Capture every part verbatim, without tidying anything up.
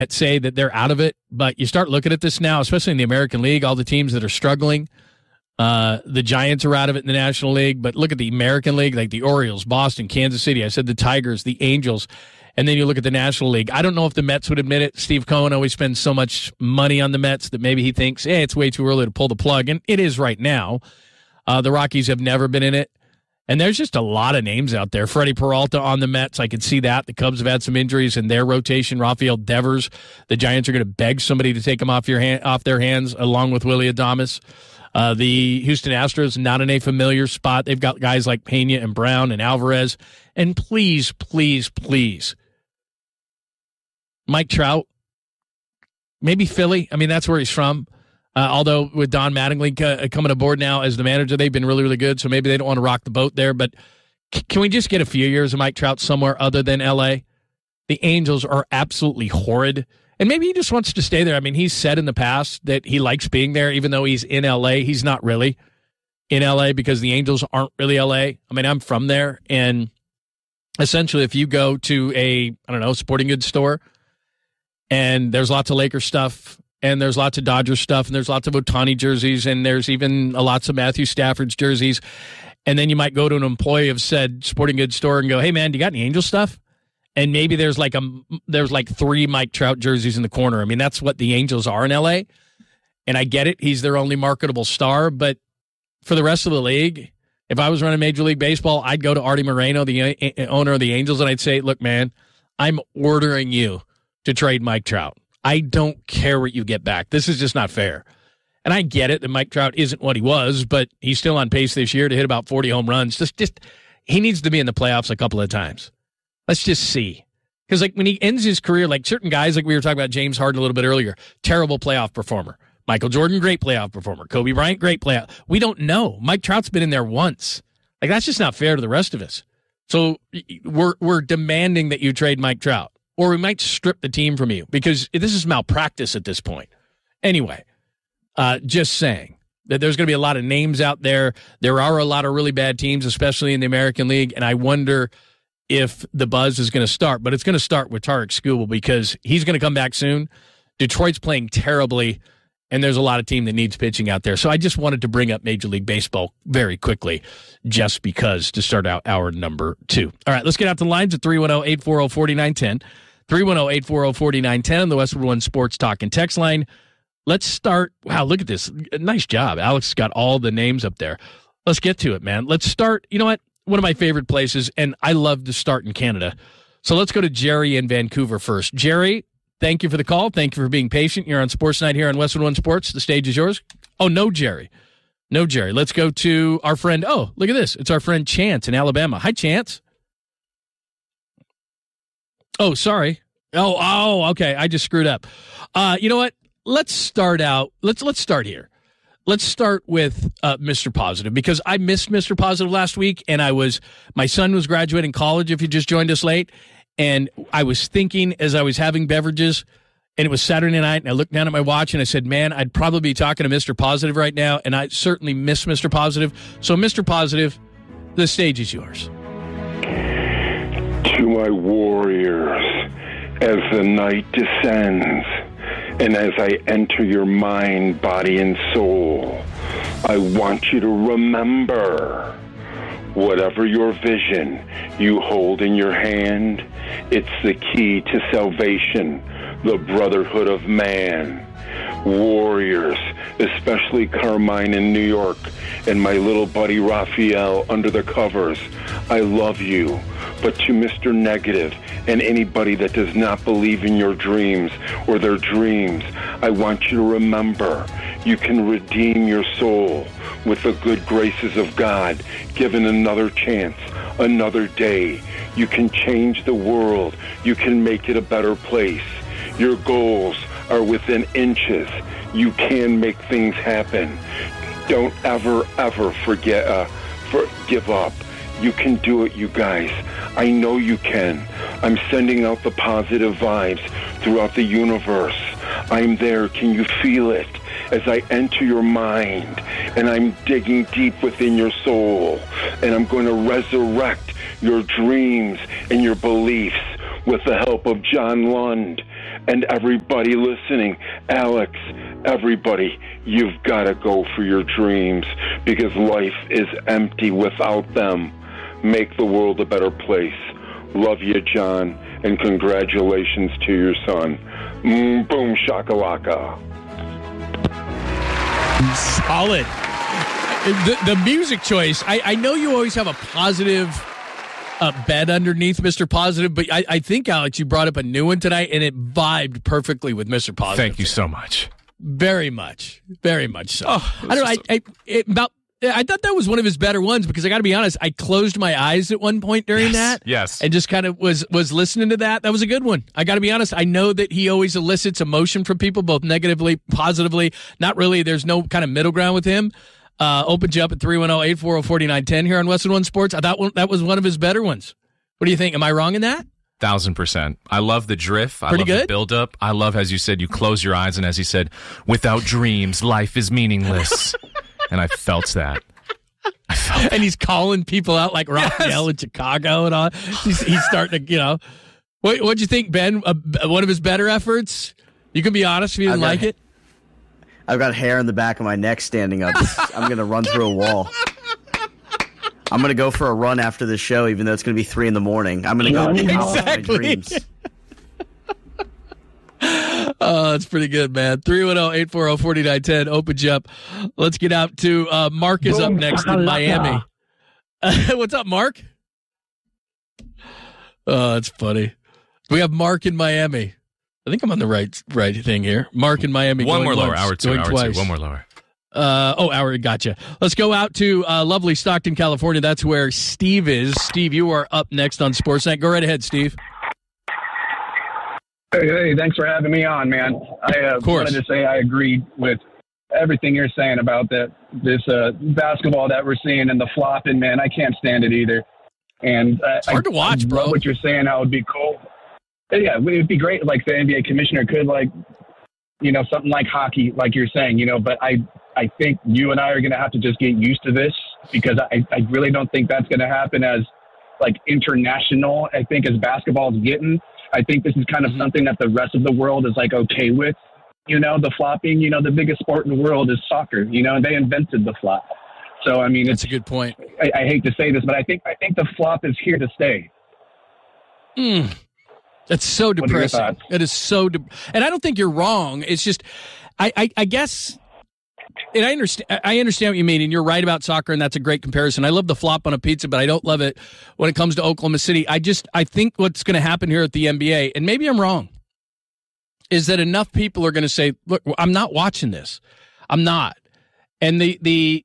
say that they're out of it, but you start looking at this now, especially in the American League, all the teams that are struggling. Uh, the Giants are out of it in the National League, but look at the American League, like the Orioles, Boston, Kansas City. I said the Tigers, the Angels, and then you look at the National League. I don't know if the Mets would admit it. Steve Cohen always spends so much money on the Mets that maybe he thinks, hey, it's way too early to pull the plug, and it is right now. Uh, the Rockies have never been in it. And there's just a lot of names out there. Freddie Peralta on the Mets, I could see that. The Cubs have had some injuries in their rotation. Rafael Devers, the Giants are going to beg somebody to take him off your hand, off their hands, along with Willie Adames. Uh, the Houston Astros, not in a familiar spot. They've got guys like Pena and Brown and Alvarez. And please, please, please, Mike Trout, maybe Philly. I mean, that's where he's from. Uh, although with Don Mattingly uh, coming aboard now as the manager, they've been really, really good, so maybe they don't want to rock the boat there. But c- can we just get a few years of Mike Trout somewhere other than L A? The Angels are absolutely horrid, and maybe he just wants to stay there. I mean, he's said in the past that he likes being there, even though he's in L A. He's not really in L A because the Angels aren't really L A. I mean, I'm from there, and essentially if you go to a, I don't know, sporting goods store, and there's lots of Lakers stuff, and there's lots of Dodgers stuff, and there's lots of Ohtani jerseys, and there's even uh, lots of Matthew Stafford's jerseys. And then you might go to an employee of said sporting goods store and go, hey, man, do you got any Angel stuff? And maybe there's like a there's like three Mike Trout jerseys in the corner. I mean, that's what the Angels are in L A. And I get it. He's their only marketable star. But for the rest of the league, if I was running Major League Baseball, I'd go to Artie Moreno, the uh, owner of the Angels, and I'd say, look, man, I'm ordering you to trade Mike Trout. I don't care what you get back. This is just not fair. And I get it that Mike Trout isn't what he was, but he's still on pace this year to hit about forty home runs. Just, just he needs to be in the playoffs a couple of times. Let's just see. Because like when he ends his career, like certain guys, like we were talking about James Harden a little bit earlier, terrible playoff performer. Michael Jordan, great playoff performer. Kobe Bryant, great playoff. We don't know. Mike Trout's been in there once. Like that's just not fair to the rest of us. So we're we're demanding that you trade Mike Trout. Or we might strip the team from you because this is malpractice at this point. Anyway, uh, just saying that there's going to be a lot of names out there. There are a lot of really bad teams, especially in the American League, and I wonder if the buzz is going to start. But it's going to start with Tarek Skubal because he's going to come back soon. Detroit's playing terribly, and there's a lot of team that needs pitching out there. So I just wanted to bring up Major League Baseball very quickly just because to start out our number two. All right, let's get out to the lines at three one zero, eight four zero, four nine one zero. three one zero, eight four zero, four nine one zero on the Westwood One Sports Talk and Text line. Let's start. Wow, look at this. Nice job. Alex got all the names up there. Let's get to it, man. Let's start. You know what? One of my favorite places, and I love to start in Canada. So let's go to Jerry in Vancouver first. Jerry, thank you for the call. Thank you for being patient. You're on Sports Night here on Westwood One Sports. The stage is yours. Oh, no, Jerry. No, Jerry. Let's go to our friend. Oh, look at this. It's our friend Chance in Alabama. Hi, Chance. Oh, sorry. Oh, oh, okay. I just screwed up. Uh, you know what? Let's start out. Let's let's start here. Let's start with uh, Mister Positive because I missed Mister Positive last week, and I was my son was graduating college. If you just joined us late, and I was thinking as I was having beverages, and it was Saturday night, and I looked down at my watch, and I said, "Man, I'd probably be talking to Mister Positive right now," and I certainly miss Mister Positive. So, Mister Positive, the stage is yours. To my warriors, as the night descends, and as I enter your mind, body, and soul, I want you to remember, whatever your vision you hold in your hand, it's the key to salvation, the brotherhood of man. Warriors, especially Carmine in New York, and my little buddy Raphael under the covers, I love you. But to Mister Negative and anybody that does not believe in your dreams or their dreams, I want you to remember you can redeem your soul with the good graces of God, given another chance, another day. You can change the world. You can make it a better place. Your goals are within inches. You can make things happen. Don't ever, ever forget, uh, for, give up. You can do it, you guys. I know you can. I'm sending out the positive vibes throughout the universe. I'm there. Can you feel it? As I enter your mind, and I'm digging deep within your soul, and I'm going to resurrect your dreams and your beliefs with the help of John Lund And everybody listening, Alex, everybody, you've got to go for your dreams because life is empty without them. Make the world a better place. Love you, John, and congratulations to your son. Mm, boom shakalaka. Solid. The, the music choice, I, I know you always have a positive uh, bed underneath Mister Positive, but I, I think, Alex, you brought up a new one tonight, and it vibed perfectly with Mister Positive. Thank you so much. Very much. Very much so. Oh, I don't know. I, I, it, about, I thought that was one of his better ones because I got to be honest, I closed my eyes at one point during yes, that. Yes. And just kind of was was listening to that. That was a good one. I got to be honest. I know that he always elicits emotion from people, both negatively, positively. Not really. There's no kind of middle ground with him. Uh, opens you up at three one zero, eight four zero, four nine one zero here on Westwood One Sports. I thought one, that was one of his better ones. What do you think? Am I wrong in that? Thousand percent. I love the drift. I Pretty love good? the build-up. I love, as you said, you close your eyes, and as he said, without dreams, life is meaningless. And I felt that. I felt that. And he's calling people out like Raphael Yes. in Chicago and all. He's, he's starting to, you know. What, what'd you think, Ben? Uh, one of his better efforts? You can be honest if you didn't I've got- like it. I've got hair in the back of my neck standing up. I'm going to run through a wall. I'm going to go for a run after this show, even though it's going to be three in the morning. I'm going to go and follow Exactly. my dreams. Oh, that's pretty good, man. three one zero, eight four zero, four nine one zero opens you up. Let's get out to uh, Mark is up next in Miami. What's up, Mark? Oh, that's funny. We have Mark in Miami. I think I'm on the right right thing here. Mark in Miami. One going more lower. once, Hour two. going Hour twice. two. One more lower. Uh, oh, hour. Gotcha. Let's go out to uh, lovely Stockton, California. That's where Steve is. Steve, you are up next on Sportsnet. Go right ahead, Steve. Hey, hey, thanks for having me on, man. I uh, Of course. wanted to say I agree with everything you're saying about that this uh, basketball that we're seeing and the flopping, man. I can't stand it either. And uh, It's hard I, to watch, I bro. love what you're saying, how it would be cool. Yeah, it would be great. Like the N B A commissioner could, like, you know, something like hockey, like you're saying, you know. But I, I think you and I are going to have to just get used to this because I, I really don't think that's going to happen as like international. I think as basketball is getting, I think this is kind of something that the rest of the world is like okay with. You know, the flopping. You know, the biggest sport in the world is soccer. You know, and they invented the flop. So I mean, That's it's a good point. I, I hate to say this, but I think I think the flop is here to stay. Mm. That's so What are your depressing. thoughts? It is so, de- and I don't think you're wrong. It's just, I, I, I guess, and I understand. I understand what you mean, and you're right about soccer, and that's a great comparison. I love the flop on a pizza, but I don't love it when it comes to Oklahoma City. I just, I think what's going to happen here at the N B A, and maybe I'm wrong, is that enough people are going to say, "Look, I'm not watching this. I'm not," and the the.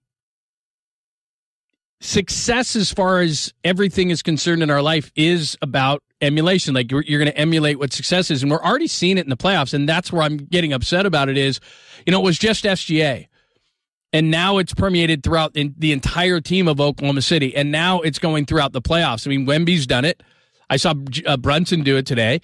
Success as far as everything is concerned in our life is about emulation. Like you're, you're going to emulate what success is. And we're already seeing it in the playoffs. And that's where I'm getting upset about it is, you know, it was just S G A. And now it's permeated throughout in the entire team of Oklahoma City. And now it's going throughout the playoffs. I mean, Wemby's done it. I saw uh, Brunson do it today.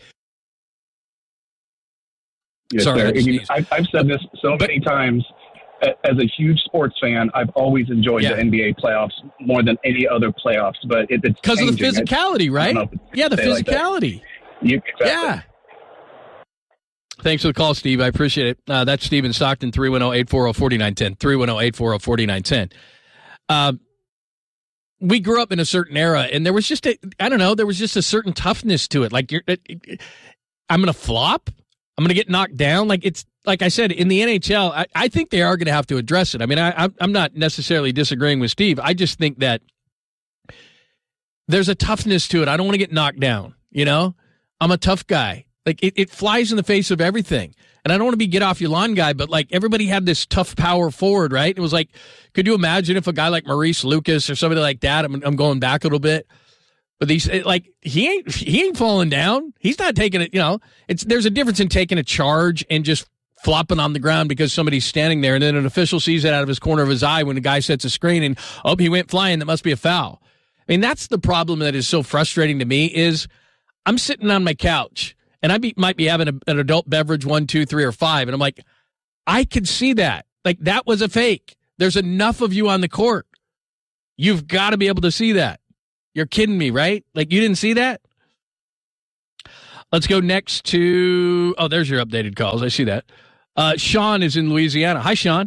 Yes, Sorry, sir. I And just you- sneezed. I've, I've said this so many times. A- As a huge sports fan, I've always enjoyed Yeah. the N B A playoffs more than any other playoffs. But it, it's Because of the changing. physicality, I right? don't know if it's Yeah, the say like that. physicality. You, exactly. Yeah. Thanks for the call, Steve. I appreciate it. Uh, that's Steve in Stockton, three one zero, eight four zero, four nine one zero, three one zero, eight four zero, four nine one zero. Uh, we grew up in a certain era, and there was just a, I don't know, there was just a certain toughness to it. Like, you're, it, it, I'm going to flop. I'm going to get knocked down. Like, it's, like I said, in the N H L, I, I think they are going to have to address it. I mean, I, I'm- I'm not necessarily disagreeing with Steve. I just think that there's a toughness to it. I don't want to get knocked down, you know? I'm a tough guy. Like, it, it flies in the face of everything. And I don't want to be get off your lawn guy, but like everybody had this tough power forward, right? It was like, could you imagine if a guy like Maurice Lucas or somebody like that, I'm, I'm going back a little bit, but these, like, he ain't, he ain't falling down. He's not taking it, you know, it's, there's a difference in taking a charge and just flopping on the ground because somebody's standing there and then an official sees it out of his corner of his eye when the guy sets a screen and, oh, he went flying. That must be a foul. I mean, that's the problem that is so frustrating to me is I'm sitting on my couch and I be, might be having a, an adult beverage, one, two, three, or five. And I'm like, I could see that. Like, that was a fake. There's enough of you on the court. You've got to be able to see that. You're kidding me, right? Like, you didn't see that? Let's go next to, oh, there's your updated calls. I see that. Uh, Sean is in Louisiana. Hi, Sean.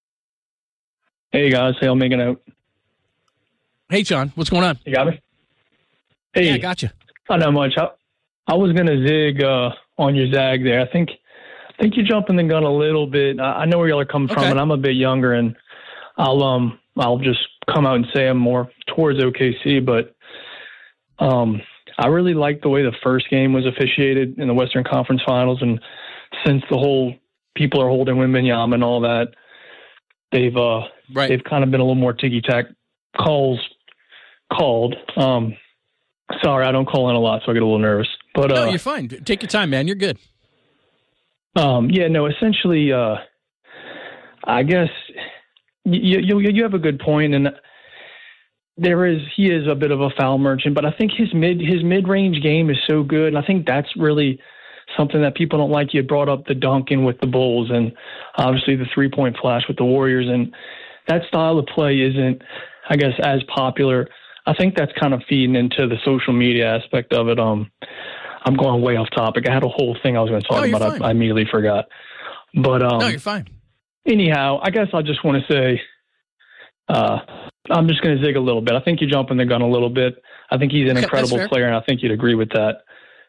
Hey, guys. Hey, I'm making out. Hey, Sean. What's going on? You got me? Hey. Yeah, I got you. Not that much. I, I was going to zig uh, on your zag there. I think I think you're jumping the gun a little bit. I, I know where y'all are coming Okay. from, and I'm a bit younger, and I'll um I'll just come out and say I'm more towards O K C, but um I really like the way the first game was officiated in the Western Conference Finals, and since the whole people are holding Wembanyama and all that, they've uh Right. they've kind of been a little more ticky-tack calls called. Um, sorry, I don't call in a lot, so I get a little nervous. But No, uh, you're fine. Take your time, man. You're good. um, yeah, no, essentially, uh, I guess you, you you have a good point, and there is he is a bit of a foul merchant, but I think his mid his mid range game is so good, and I think that's really something that people don't like. You brought up the Duncan with the Bulls, and obviously the three point flash with the Warriors, and that style of play isn't, I guess, as popular. I think that's kind of feeding into the social media aspect of it. Um, I'm going way off topic. I had a whole thing I was going to talk No, you're about. fine. I, I immediately forgot. But um, No, you're fine. anyhow, I guess I just want to say, uh, I'm just going to zig a little bit. I think you're jumping the gun a little bit. I think he's an Okay, incredible that's fair. player, and I think you'd agree with that.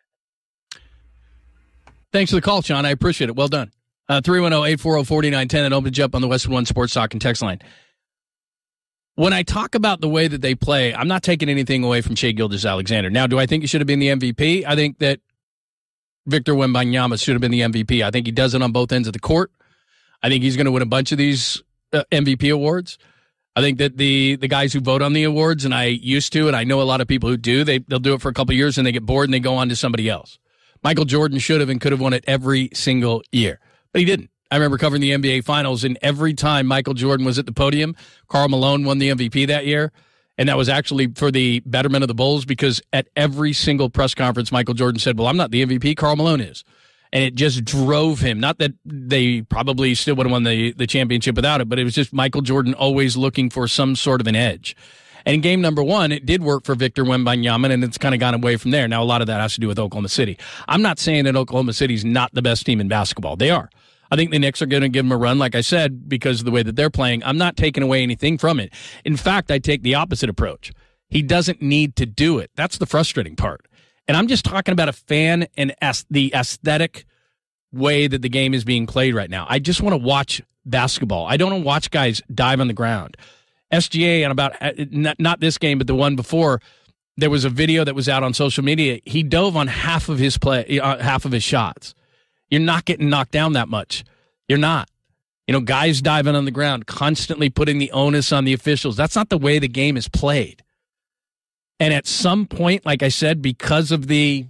Thanks for the call, Sean. I appreciate it. Well done. Uh, three one zero, eight four zero, four nine one zero and opens you up on the Westwood One Sports Talk and text line. When I talk about the way that they play, I'm not taking anything away from Shai Gilgeous-Alexander. Now, do I think he should have been the M V P? I think that Victor Wembanyama should have been the M V P. I think he does it on both ends of the court. I think he's going to win a bunch of these uh, M V P awards. I think that the the guys who vote on the awards, and I used to, and I know a lot of people who do, they, they'll do it for a couple of years and they get bored and they go on to somebody else. Michael Jordan should have and could have won it every single year, but he didn't. I remember covering the N B A Finals, and every time Michael Jordan was at the podium, Karl Malone won the M V P that year, and that was actually for the betterment of the Bulls, because at every single press conference, Michael Jordan said, well, I'm not the M V P, Karl Malone is. And it just drove him. Not that they probably still would have won the, the championship without it, but it was just Michael Jordan always looking for some sort of an edge. And in game number one, it did work for Victor Wembanyama, and it's kind of gone away from there. Now, a lot of that has to do with Oklahoma City. I'm not saying that Oklahoma City's not the best team in basketball. They are. I think the Knicks are going to give them a run, like I said, because of the way that they're playing. I'm not taking away anything from it. In fact, I take the opposite approach. He doesn't need to do it. That's the frustrating part. And I'm just talking about a fan and as the aesthetic way that the game is being played right now. I just want to watch basketball. I don't want to watch guys dive on the ground. S G A, and about not, not this game, but the one before, there was a video that was out on social media. He dove on half of his play, uh, half of his shots. You're not getting knocked down that much. You're not. You know, guys diving on the ground, constantly putting the onus on the officials. That's not the way the game is played. And at some point, like I said, because of the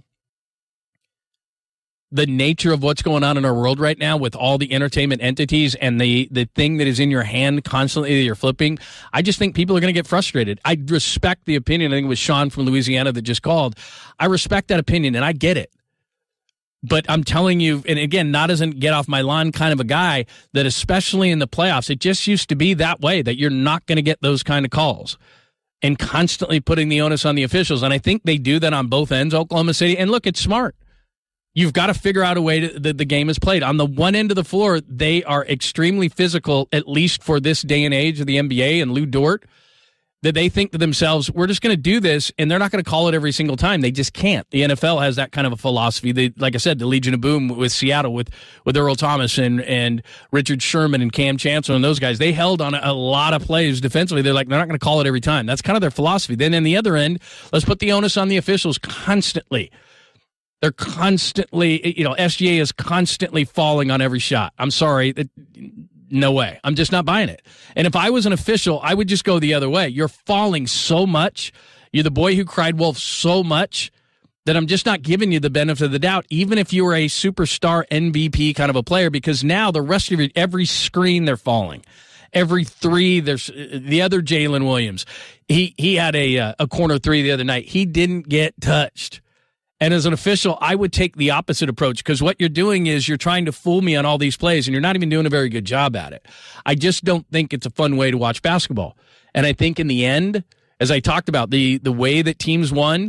the nature of what's going on in our world right now with all the entertainment entities and the, the thing that is in your hand constantly that you're flipping, I just think people are going to get frustrated. I respect the opinion. I think it was Sean from Louisiana that just called. I respect that opinion, and I get it. But I'm telling you, and again, not as a get off my lawn kind of a guy, that especially in the playoffs, it just used to be that way, that you're not going to get those kind of calls and constantly putting the onus on the officials. And I think they do that on both ends, Oklahoma City. And look, it's smart. You've got to figure out a way to, that the game is played. On the one end of the floor, they are extremely physical, at least for this day and age of the N B A and Lou Dort, that they think to themselves, we're just going to do this, and they're not going to call it every single time. They just can't. The N F L has that kind of a philosophy. They, like I said, the Legion of Boom with Seattle, with, with Earl Thomas and, and Richard Sherman and Cam Chancellor and those guys, they held on a, a lot of plays defensively. They're like, they're not going to call it every time. That's kind of their philosophy. Then on the other end, let's put the onus on the officials constantly. They're constantly, you know, S G A is constantly falling on every shot. I'm sorry. It, no way. I'm just not buying it. And if I was an official, I would just go the other way. You're falling so much. You're the boy who cried wolf so much that I'm just not giving you the benefit of the doubt, even if you were a superstar M V P kind of a player, because now the rest of your, every screen they're falling. Every three, there's the other Jalen Williams. He he had a a corner three the other night. He didn't get touched. And as an official, I would take the opposite approach, because what you're doing is you're trying to fool me on all these plays, and you're not even doing a very good job at it. I just don't think it's a fun way to watch basketball. And I think in the end, as I talked about, the the way that teams won,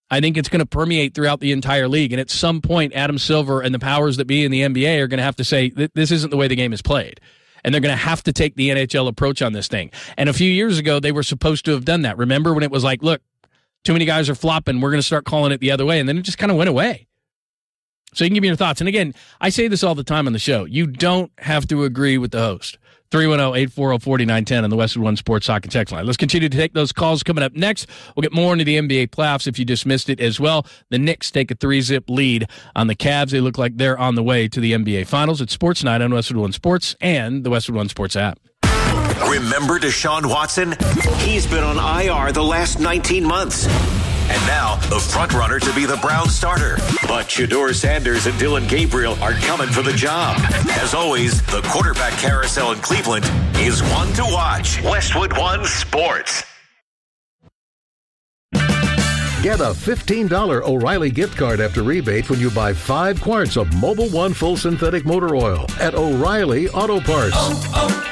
I think it's going to permeate throughout the entire league. And at some point, Adam Silver and the powers that be in the N B A are going to have to say, this isn't the way the game is played. And they're going to have to take the N H L approach on this thing. And a few years ago, they were supposed to have done that. Remember when it was like, look, too many guys are flopping. We're going to start calling it the other way. And then it just kind of went away. So you can give me your thoughts. And again, I say this all the time on the show. You don't have to agree with the host. three one zero, eight four zero, four nine one zero on the Westwood One Sports Soccer text line. Let's continue to take those calls coming up next. We'll get more into the N B A playoffs if you just missed it as well. The Knicks take a three-zip lead on the Cavs. They look like they're on the way to the N B A Finals. It's Sports Night on Westwood One Sports and the Westwood One Sports app. Remember Deshaun Watson? He's been on I R the last nineteen months. And now, the front-runner to be the Browns starter. But Shedeur Sanders and Dylan Gabriel are coming for the job. As always, the quarterback carousel in Cleveland is one to watch. Westwood One Sports. Get a fifteen dollars O'Reilly gift card after rebate when you buy five quarts of Mobil One Full Synthetic Motor Oil at O'Reilly Auto Parts. Oh, oh.